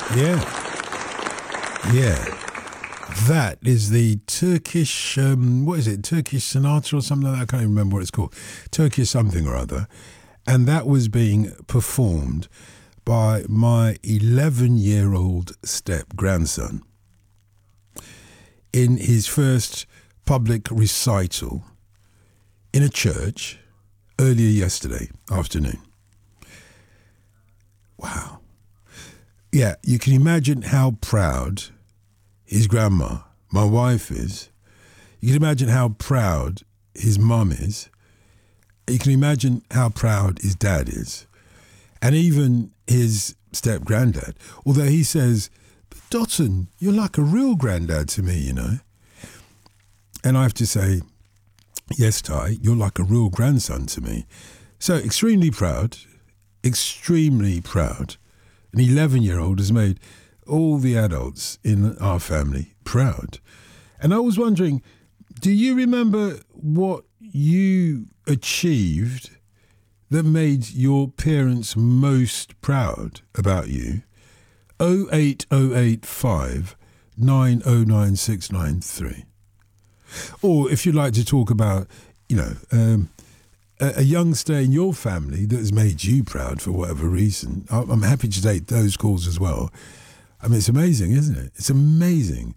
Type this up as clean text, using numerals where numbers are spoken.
Yeah, yeah. That is the Turkish, what is it, Turkish Sonata or something like that? I can't even remember what it's called. Turkish something or other. And that was being performed by my 11-year-old step-grandson in his first public recital in a church earlier yesterday afternoon. Wow. Yeah, you can imagine how proud his grandma, my wife, is. You can imagine how proud his mum is. You can imagine how proud his dad is. And even his step-granddad. Although he says, Dotson, you're like a real granddad to me, you know. And I have to say, yes, Ty, you're like a real grandson to me. So extremely proud. An 11-year-old has made all the adults in our family proud. And I was wondering, do you remember what you achieved that made your parents most proud about you? 08085 909 693. Or if you'd like to talk about, a youngster in your family that has made you proud for whatever reason, I'm happy to take those calls as well. I mean, it's amazing, isn't it? It's amazing